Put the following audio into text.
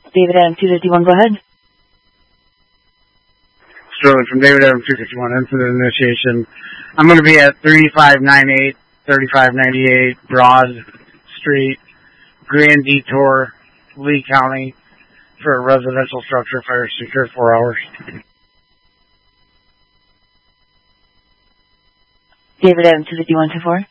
David Adam 251, go ahead. Sterling from David Adam 251, incident initiation. I'm going to be at 3598, 3598 Broad Street, Grand Detour, Lee County, for a residential structure fire secured 4 hours. David Adam 25124.